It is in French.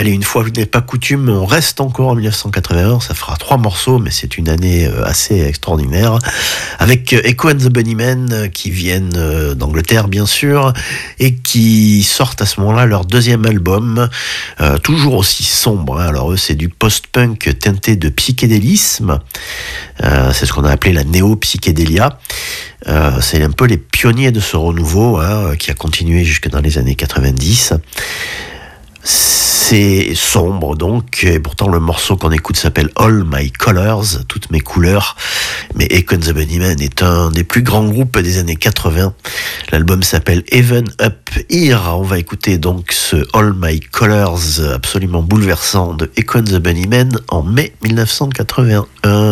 Allez, une fois n'est pas coutume, on reste encore en 1981. Ça fera 3 morceaux, mais c'est une année assez extraordinaire. Avec Echo and the Bunnymen qui viennent d'Angleterre, bien sûr, et qui sortent à ce moment-là leur deuxième album, toujours aussi sombre. Alors eux, c'est du post-punk teinté de psychédélisme. C'est ce qu'on a appelé la néo-psychédélia. C'est un peu les pionniers de ce renouveau qui a continué jusque dans les années 90. C'est sombre donc, et pourtant le morceau qu'on écoute s'appelle All My Colors, toutes mes couleurs. Mais Echo and the Bunnymen est un des plus grands groupes des années 80. L'album s'appelle Even Up Here. On va écouter donc ce All My Colors absolument bouleversant de Echo and the Bunnymen en mai 1981.